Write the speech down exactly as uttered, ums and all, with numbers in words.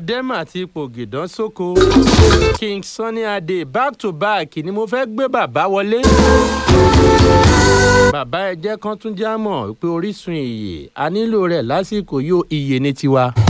dẹ́mà àti pògìdán sóko King Sunny Adé back to back ni mo fẹ́ gbé bàbá wọlé. bàbá ẹ jẹ́ kán tún já mọ̀ pé Orísun ìyè a nílò rẹ̀ lásìkò yóò ìyè ní tiwa.